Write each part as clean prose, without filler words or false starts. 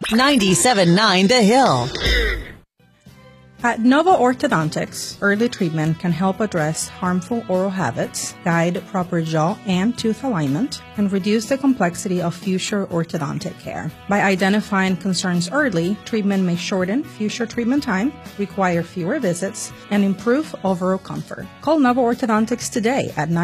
97.9 The Hill. At Nova Orthodontics, early treatment can help address harmful oral habits, guide proper jaw and tooth alignment, and reduce the complexity of future orthodontic care. By identifying concerns early, treatment may shorten future treatment time, require fewer visits, and improve overall comfort. Call Nova Orthodontics today at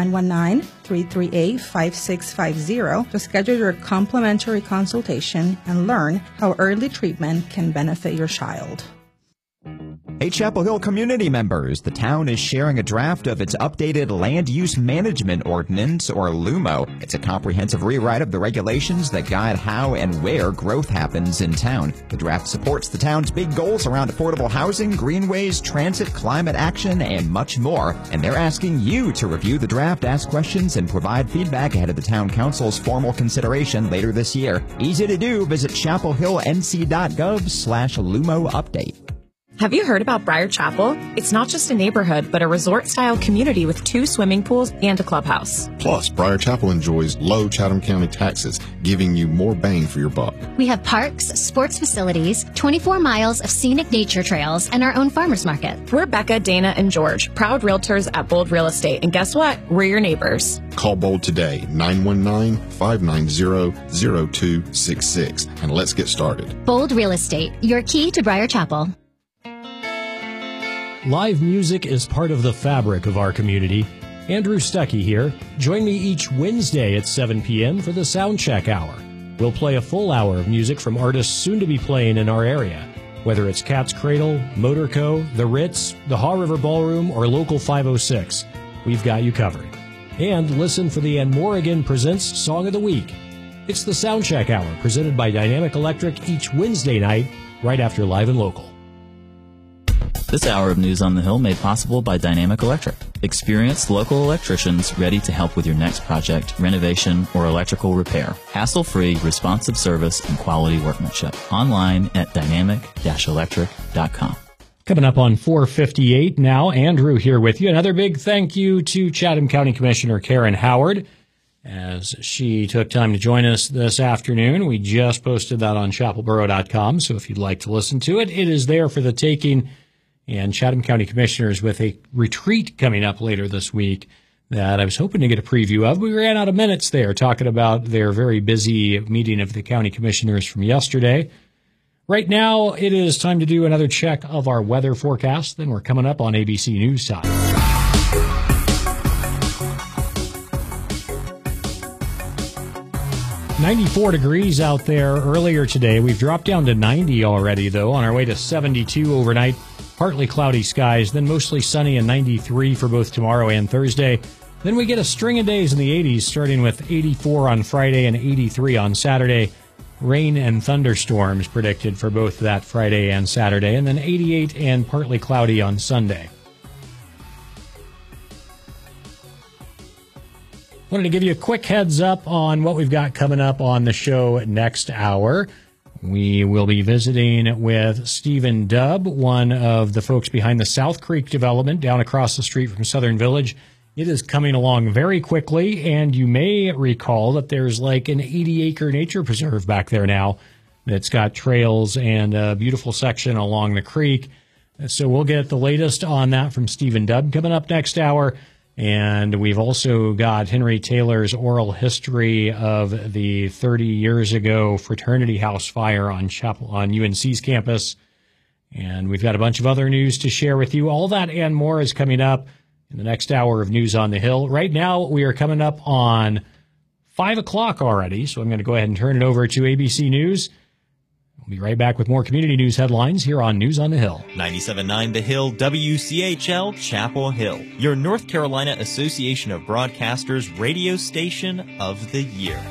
919-338-5650 to schedule your complimentary consultation and learn how early treatment can benefit your child. Hey, Chapel Hill community members, the town is sharing a draft of its updated Land Use Management Ordinance, or LUMO. It's a comprehensive rewrite of the regulations that guide how and where growth happens in town. The draft supports the town's big goals around affordable housing, greenways, transit, climate action, and much more. And they're asking you to review the draft, ask questions, and provide feedback ahead of the town council's formal consideration later this year. Easy to do. Visit chapelhillnc.gov/LUMO update. Have you heard about Briar Chapel? It's not just a neighborhood, but a resort-style community with 2 swimming pools and a clubhouse. Plus, Briar Chapel enjoys low Chatham County taxes, giving you more bang for your buck. We have parks, sports facilities, 24 miles of scenic nature trails, and our own farmers market. We're Becca, Dana, and George, proud realtors at Bold Real Estate. And guess what? We're your neighbors. Call Bold today, 919-590-0266, and let's get started. Bold Real Estate, your key to Briar Chapel. Live music is part of the fabric of our community. Andrew Stuckey here. Join me each Wednesday at 7 p.m. for the Soundcheck Hour. We'll play a full hour of music from artists soon to be playing in our area. Whether it's Cat's Cradle, Motorco, The Ritz, the Haw River Ballroom, or Local 506, we've got you covered. And listen for the Ann Morrigan Presents Song of the Week. It's the Soundcheck Hour, presented by Dynamic Electric each Wednesday night, right after Live and Local. This hour of News on the Hill made possible by Dynamic Electric. Experienced local electricians ready to help with your next project, renovation, or electrical repair. Hassle-free, responsive service and quality workmanship. Online at dynamic-electric.com. Coming up on 4:58 now, Andrew here with you. Another big thank you to Chatham County Commissioner Karen Howard as she took time to join us this afternoon. We just posted that on chapelboro.com, so if you'd like to listen to it, it is there for the taking. And Chatham County Commissioners with a retreat coming up later this week that I was hoping to get a preview of. We ran out of minutes there talking about their very busy meeting of the county commissioners from yesterday. Right now, it is time to do another check of our weather forecast. Then we're coming up on ABC News Time. "94 degrees out there earlier today. We've dropped down to 90 already, though, on our way to 72 overnight. Partly cloudy skies, then mostly sunny and 93 for both tomorrow and Thursday. Then we get a string of days in the 80s, starting with 84 on Friday and 83 on Saturday. Rain and thunderstorms predicted for both that Friday and Saturday, and then 88 and partly cloudy on Sunday. Wanted to give you a quick heads up on what we've got coming up on the show next hour. We will be visiting with Stephen Dubb, one of the folks behind the South Creek development down across the street from Southern Village. It is coming along very quickly, and you may recall that there's like an 80-acre nature preserve back there now that's got trails and a beautiful section along the creek. So we'll get the latest on that from Stephen Dubb coming up next hour. And we've also got Henry Taylor's oral history of the 30 years ago fraternity house fire on UNC's campus. And we've got a bunch of other news to share with you. All that and more is coming up in the next hour of News on the Hill. Right now, we are coming up on 5 o'clock already, so I'm going to go ahead and turn it over to ABC News. We'll be right back with more community news headlines here on News on the Hill. 97.9 The Hill, WCHL, Chapel Hill. Your North Carolina Association of Broadcasters radio station of the year.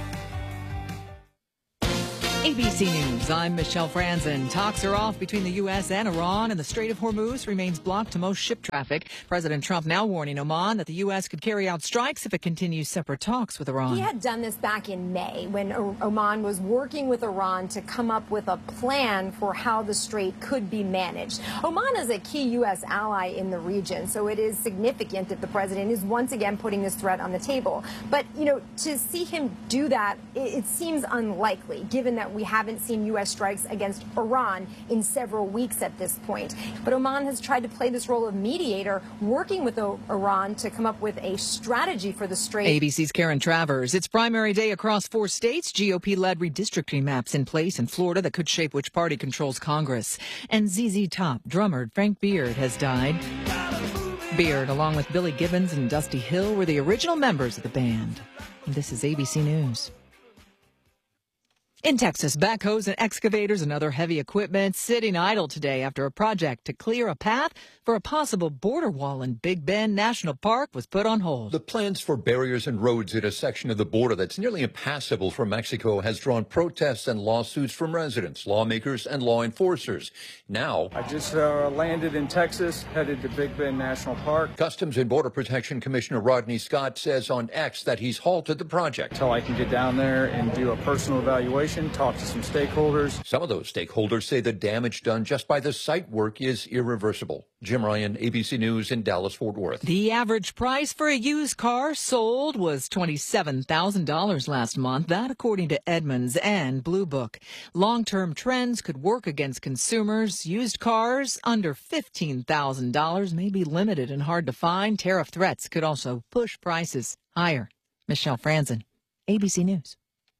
ABC News, I'm Michelle Franzen. Talks are off between the U.S. and Iran, and the Strait of Hormuz remains blocked to most ship traffic. President Trump now warning Oman that the U.S. could carry out strikes if it continues separate talks with Iran. He had done this back in May when Oman was working with Iran to come up with a plan for how the strait could be managed. Oman is a key U.S. ally in the region, so it is significant that the president is once again putting this threat on the table. But, you know, to see him do that, it seems unlikely, given that We haven't seen U.S. strikes against Iran in several weeks at this point. But Oman has tried to play this role of mediator, working with Iran to come up with a strategy for the Strait. ABC's Karen Travers. It's primary day across 4 states. GOP-led redistricting maps in place in Florida that could shape which party controls Congress. And ZZ Top drummer Frank Beard has died. Beard, along with Billy Gibbons and Dusty Hill, were the original members of the band. This is ABC News. In Texas, backhoes and excavators and other heavy equipment sitting idle today after a project to clear a path for a possible border wall in Big Bend National Park was put on hold. The plans for barriers and roads in a section of the border that's nearly impassable for Mexico has drawn protests and lawsuits from residents, lawmakers, and law enforcers. Now, I just landed in Texas, headed to Big Bend National Park. Customs and Border Protection Commissioner Rodney Scott says on X that he's halted the project. Until I can get down there and do a personal evaluation. Talk to some stakeholders. Some of those stakeholders say the damage done just by the site work is irreversible. Jim Ryan, ABC News in Dallas-Fort Worth. The average price for a used car sold was $27,000 last month. That according to Edmunds and Blue Book. Long-term trends could work against consumers. Used cars under $15,000 may be limited and hard to find. Tariff threats could also push prices higher. Michelle Franzen, ABC News.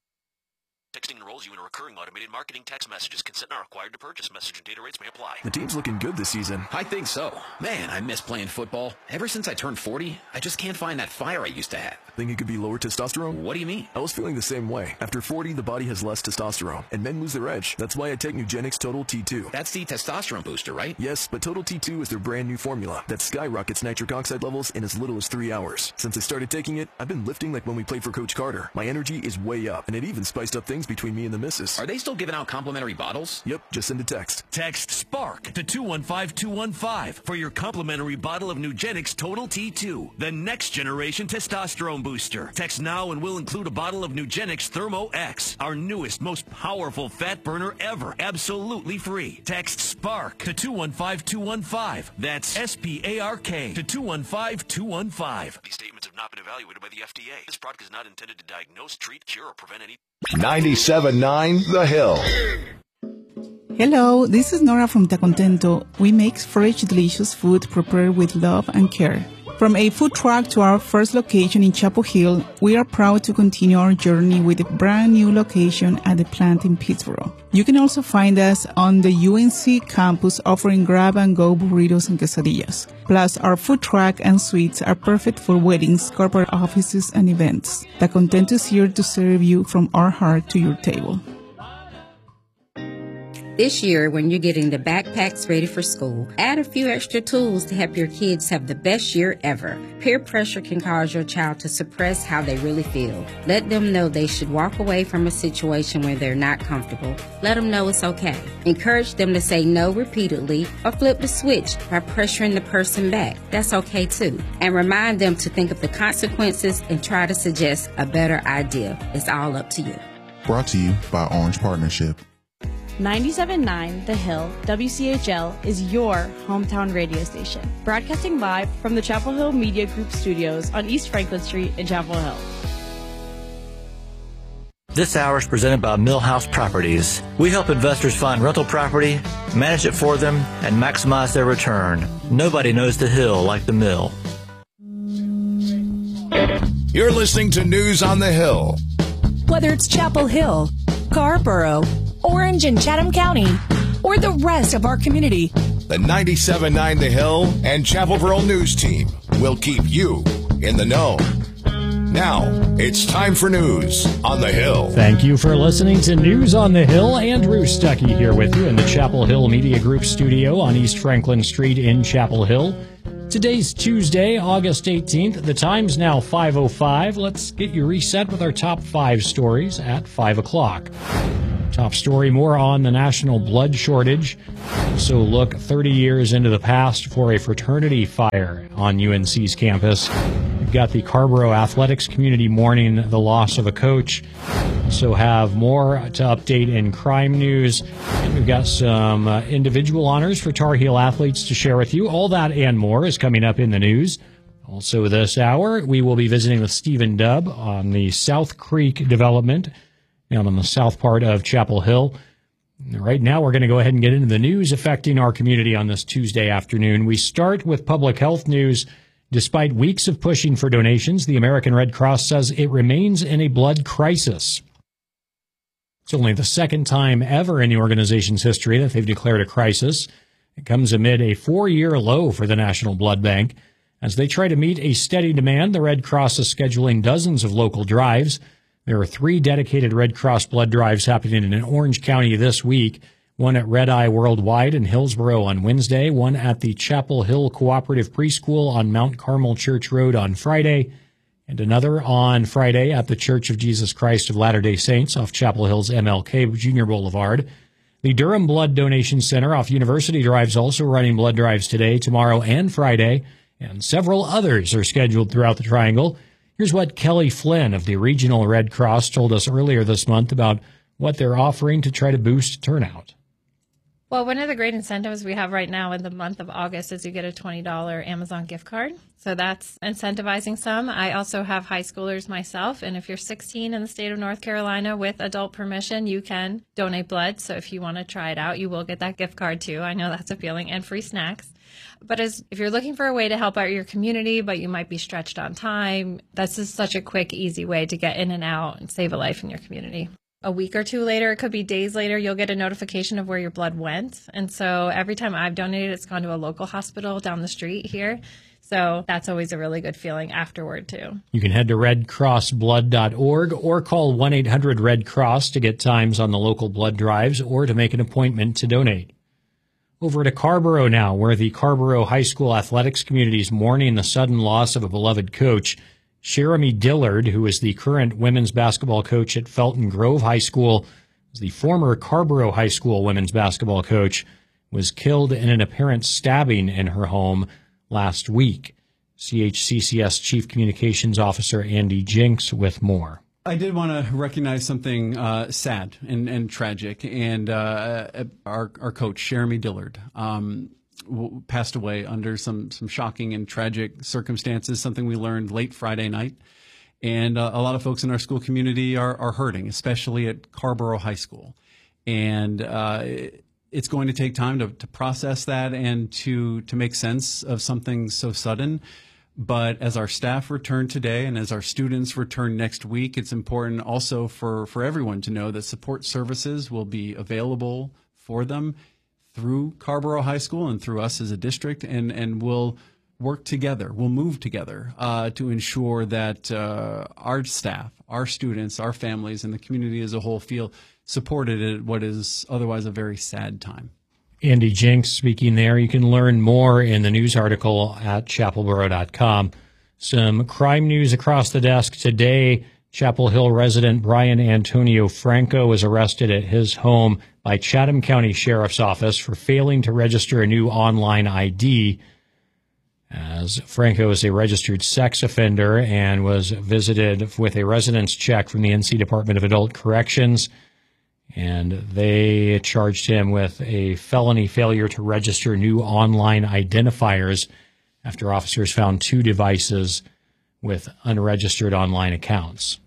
Texting enrolls you in a recurring automated marketing text messages. Consent not required to purchase. Message and data rates may apply. The team's looking good this season. I think so. Man, I miss playing football. Ever since I turned 40, I just can't find that fire I used to have. Think it could be lower testosterone? What do you mean? I was feeling the same way. After 40, the body has less testosterone, and men lose their edge. That's why I take Nugenix Total T2. That's the testosterone booster, right? Yes, but Total T2 is their brand new formula that skyrockets nitric oxide levels in as little as 3 hours. Since I started taking it, I've been lifting like when we played for Coach Carter. My energy is way up, and it even spiced up things between me and the missus. Are they still giving out complimentary bottles? Yep, just send a text. Text SPARK to 215-215 for your complimentary bottle of Nugenix Total T2, the next generation testosterone booster. Text now and we'll include a bottle of Nugenix Thermo X, our newest, most powerful fat burner ever, absolutely free. Text SPARK to 215-215. That's SPARK to 215-215. These statements have not been evaluated by the FDA. This product is not intended to diagnose, treat, cure, or prevent any... 97.9 The Hill. Hello, this is Nora from Tacontento. We make fresh, delicious food prepared with love and care. From a food truck to our first location in Chapel Hill, we are proud to continue our journey with a brand new location at the plant in Pittsburgh. You can also find us on the UNC campus offering grab-and-go burritos and quesadillas. Plus, our food truck and suites are perfect for weddings, corporate offices, and events. Tacontento is here to serve you from our heart to your table. This year, when you're getting the backpacks ready for school, add a few extra tools to help your kids have the best year ever. Peer pressure can cause your child to suppress how they really feel. Let them know they should walk away from a situation where they're not comfortable. Let them know it's okay. Encourage them to say no repeatedly or flip the switch by pressuring the person back. That's okay too. And remind them to think of the consequences and try to suggest a better idea. It's all up to you. Brought to you by Orange Partnership. 97.9 The Hill, WCHL, is your hometown radio station. Broadcasting live from the Chapel Hill Media Group studios on East Franklin Street in Chapel Hill. This hour is presented by Millhouse Properties. We help investors find rental property, manage it for them, and maximize their return. Nobody knows the Hill like the Mill. You're listening to News on the Hill. Whether it's Chapel Hill, Scarborough, Orange and Chatham County, or the rest of our community, the 97.9 The Hill and Chapelville News Team will keep you in the know. Now, it's time for News on the Hill. Thank you for listening to News on the Hill. Andrew Stuckey here with you in the Chapel Hill Media Group studio on East Franklin Street in Chapel Hill. Today's Tuesday, August 18th. The time's now 5:05. Let's get you reset with our top 5 stories at 5 o'clock. Top story, more on the national blood shortage. So look 30 years into the past for a fraternity fire on UNC's campus. We've got the Carrboro athletics community mourning the loss of a coach. So have more to update in crime news. And we've got some individual honors for Tar Heel athletes to share with you. All that and more is coming up in the news. Also this hour, we will be visiting with Stephen Dubb on the South Creek development down on the south part of Chapel Hill. Right now, we're going to go ahead and get into the news affecting our community on this Tuesday afternoon. We start with public health news. Despite weeks of pushing for donations, the American Red Cross says it remains in a blood crisis. It's only the second time ever in the organization's history that they've declared a crisis. It comes amid a 4-year low for the National Blood Bank. As they try to meet a steady demand, the Red Cross is scheduling dozens of local drives. There are 3 dedicated Red Cross blood drives happening in Orange County this week, one at Red Eye Worldwide in Hillsboro on Wednesday, one at the Chapel Hill Cooperative Preschool on Mount Carmel Church Road on Friday, and another on Friday at the Church of Jesus Christ of Latter-day Saints off Chapel Hill's MLK Junior Boulevard. The Durham Blood Donation Center off University Drive is also running blood drives today, tomorrow, and Friday, and several others are scheduled throughout the Triangle. Here's what Kelly Flynn of the Regional Red Cross told us earlier this month about what they're offering to try to boost turnout. Well, one of the great incentives we have right now in the month of August is you get a $20 Amazon gift card. So that's incentivizing some. I also have high schoolers myself, and if you're 16 in the state of North Carolina with adult permission, you can donate blood. So if you want to try it out, you will get that gift card too. I know that's appealing, and free snacks. But if you're looking for a way to help out your community, but you might be stretched on time, that's just such a quick, easy way to get in and out and save a life in your community. A week or two later, it could be days later, you'll get a notification of where your blood went. And so every time I've donated, it's gone to a local hospital down the street here. So that's always a really good feeling afterward, too. You can head to redcrossblood.org or call 1-800-RED-CROSS to get times on the local blood drives or to make an appointment to donate. Over to Carrboro now, where the Carrboro High School athletics community is mourning the sudden loss of a beloved coach. Jeremy Dillard, who is the current women's basketball coach at Felton Grove High School, is the former Carrboro High School women's basketball coach, was killed in an apparent stabbing in her home last week. CHCCS Chief Communications Officer Andy Jinks with more. I did want to recognize something sad and tragic, and our coach, Jeremy Dillard, passed away under some shocking and tragic circumstances, something we learned late Friday night. And a lot of folks in our school community are hurting, especially at Carrboro High School. And it's going to take time to process that and to make sense of something so sudden. But as our staff return today and as our students return next week, it's important also for everyone to know that support services will be available for them through Carrboro High School and through us as a district, and we'll work together, we'll move together to ensure that our staff, our students, our families, and the community as a whole feel supported at what is otherwise a very sad time. Andy Jinks speaking there. You can learn more in the news article at chapelboro.com. Some crime news across the desk today. Chapel Hill resident Brian Antonio Franco was arrested at his home by Chatham County Sheriff's Office for failing to register a new online ID, as Franco is a registered sex offender and was visited with a residence check from the NC Department of Adult Corrections. And they charged him with a felony failure to register new online identifiers after officers found 2 devices with unregistered online accounts.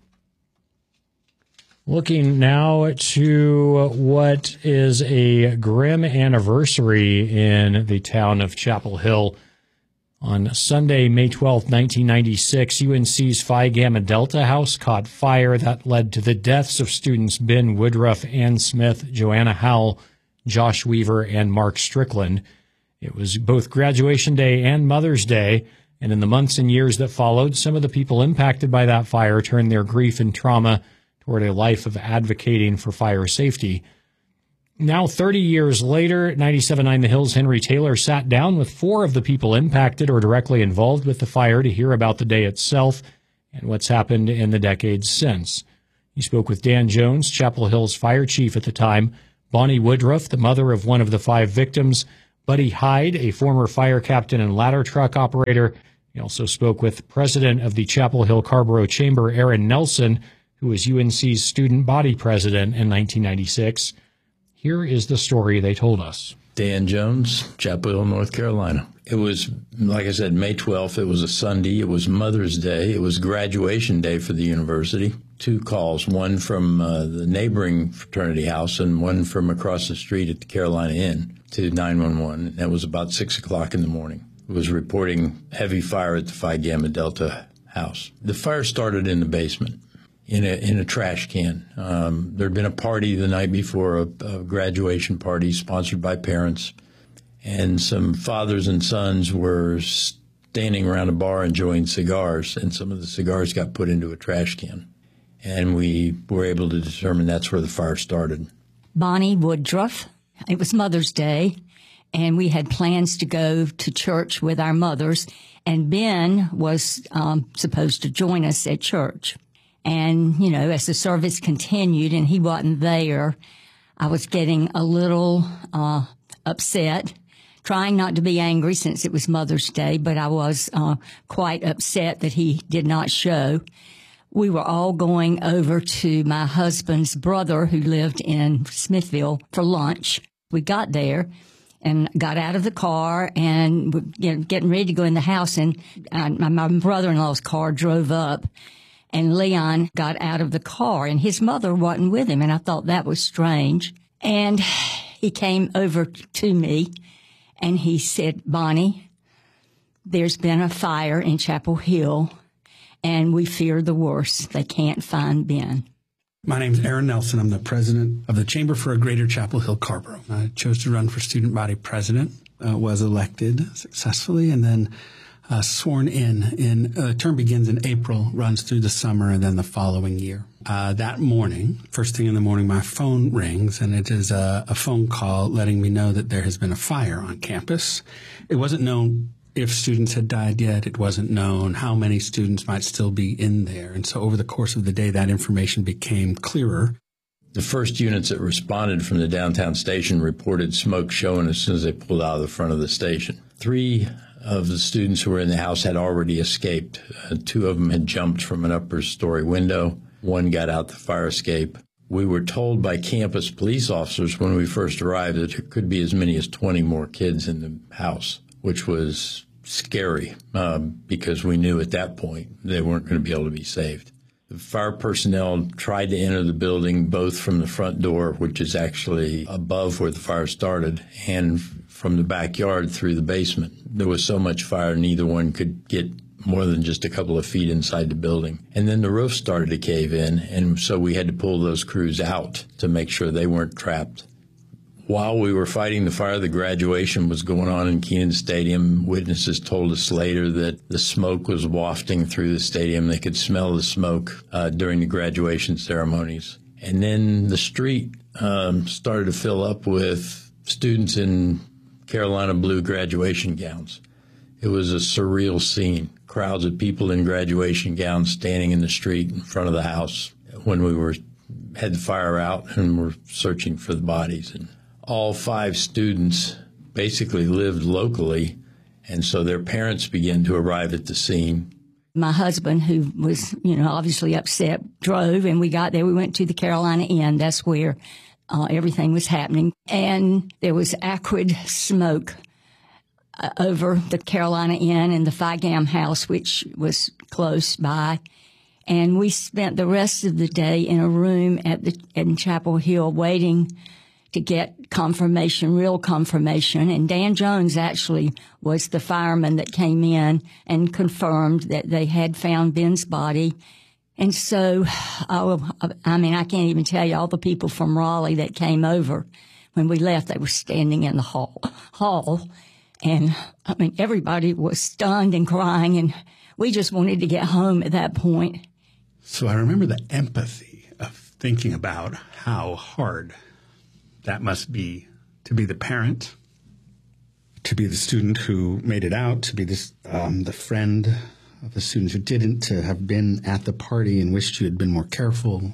Looking now to what is a grim anniversary in the town of Chapel Hill. On Sunday, May 12, 1996, UNC's Phi Gamma Delta House caught fire that led to the deaths of students Ben Woodruff, Ann Smith, Joanna Howell, Josh Weaver, and Mark Strickland. It was both graduation day and Mother's Day, and in the months and years that followed, some of the people impacted by that fire turned their grief and trauma toward a life of advocating for fire safety. Now, 30 years later, 97.9 The Hill's Henry Taylor sat down with 4 of the people impacted or directly involved with the fire to hear about the day itself and what's happened in the decades since. He spoke with Dan Jones, Chapel Hill's fire chief at the time, Bonnie Woodruff, the mother of one of the 5 victims, Buddy Hyde, a former fire captain and ladder truck operator. He also spoke with president of the Chapel Hill Carrboro Chamber, Aaron Nelson, who was UNC's student body president in 1996. Here is the story they told us. Dan Jones, Chapel Hill, North Carolina. It was, like I said, May 12th. It was a Sunday. It was Mother's Day. It was graduation day for the university. 2 calls, one from the neighboring fraternity house and one from across the street at the Carolina Inn to 911. And that was about 6 o'clock in the morning. It was reporting heavy fire at the Phi Gamma Delta house. The fire started in the basement in a trash can. There had been a party the night before, a graduation party sponsored by parents, and some fathers and sons were standing around a bar enjoying cigars, and some of the cigars got put into a trash can. And we were able to determine that's where the fire started. Bonnie Woodruff. It was Mother's Day, and we had plans to go to church with our mothers, and Ben was supposed to join us at church. And, you know, as the service continued and he wasn't there, I was getting a little upset, trying not to be angry since it was Mother's Day, but I was quite upset that he did not show. We were all going over to my husband's brother who lived in Smithville for lunch. We got there and got out of the car and were, getting ready to go in the house, and my brother-in-law's car drove up. And Leon got out of the car, and his mother wasn't with him, and I thought that was strange. And he came over to me, and he said, Bonnie, there's been a fire in Chapel Hill, and we fear the worst. They can't find Ben. My name is Aaron Nelson. I'm the president of the Chamber for a Greater Chapel Hill Carborough. I chose to run for student body president, was elected successfully, and then sworn in. Term begins in April, runs through the summer, and then the following year. That morning, first thing in the morning, my phone rings, and it is a phone call letting me know that there has been a fire on campus. It wasn't known if students had died yet. It wasn't known how many students might still be in there. And so over the course of the day, that information became clearer. The first units that responded from the downtown station reported smoke showing as soon as they pulled out of the front of the station. 3 of the students who were in the house had already escaped. 2 of them had jumped from an upper story window. 1 got out the fire escape. We were told by campus police officers when we first arrived that there could be as many as 20 more kids in the house, which was scary because we knew at that point they weren't going to be able to be saved. The fire personnel tried to enter the building both from the front door, which is actually above where the fire started, and from the backyard through the basement. There was so much fire, neither one could get more than just a couple of feet inside the building. And then the roof started to cave in, and so we had to pull those crews out to make sure they weren't trapped. While we were fighting the fire, the graduation was going on in Kenan Stadium. Witnesses told us later that the smoke was wafting through the stadium. They could smell the smoke during the graduation ceremonies. And then the street started to fill up with students in Carolina blue graduation gowns. It was a surreal scene. Crowds of people in graduation gowns standing in the street in front of the house when we had the fire out and were searching for the bodies. And all 5 students basically lived locally, and so their parents began to arrive at the scene. My husband, who was, obviously upset, drove, and we got there. We went to the Carolina Inn. That's where everything was happening. And there was acrid smoke over the Carolina Inn and the Phi Gam house, which was close by. And we spent the rest of the day in a room in Chapel Hill waiting to get confirmation, real confirmation. And Dan Jones actually was the fireman that came in and confirmed that they had found Ben's body. And so, I can't even tell you all the people from Raleigh that came over. When we left, they were standing in the hall. And, everybody was stunned and crying, and we just wanted to get home at that point. So I remember the empathy of thinking about how hard that must be to be the parent, to be the student who made it out, to be the friend of the students who didn't, to have been at the party and wished you had been more careful.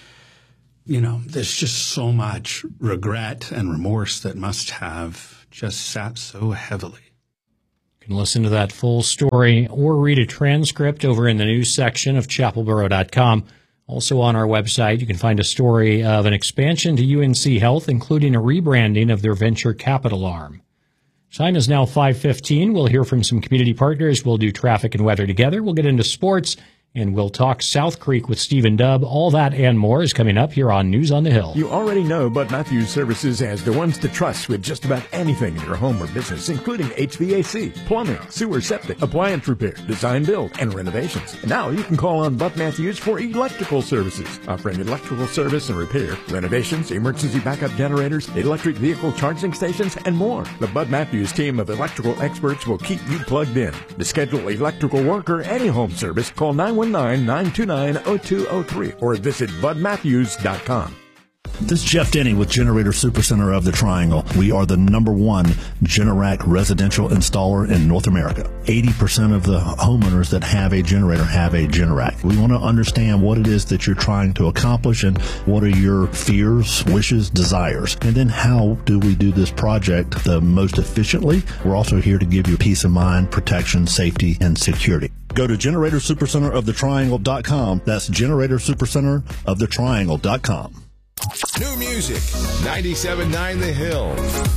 There's just so much regret and remorse that must have just sat so heavily. You can listen to that full story or read a transcript over in the news section of chapelboro.com. Also on our website, you can find a story of an expansion to UNC Health, including a rebranding of their venture capital arm. Time is now 5:15. We'll hear from some community partners. We'll do traffic and weather together. We'll get into sports And we'll talk South Creek with Stephen Dubb. All that and more is coming up here on News on the Hill. You already know Bud Matthews Services has the ones to trust with just about anything in your home or business, including HVAC, plumbing, sewer, septic, appliance repair, design build, and renovations. And now you can call on Bud Matthews for electrical services, offering electrical service and repair, renovations, emergency backup generators, electric vehicle charging stations, and more. The Bud Matthews team of electrical experts will keep you plugged in. To schedule electrical work or any home service, call 919-929-0203 or visit budmatthews.com. This is Jeff Denny with Generator Supercenter of the Triangle. We are the #1 Generac residential installer in North America. 80% of the homeowners that have a generator have a Generac. We want to understand what it is that you're trying to accomplish and what are your fears, wishes, desires. And then how do we do this project the most efficiently? We're also here to give you peace of mind, protection, safety, and security. Go to GeneratorSuperCenterOfTheTriangle.com. That's GeneratorSuperCenterOfTheTriangle.com. New music, 97.9 The Hill.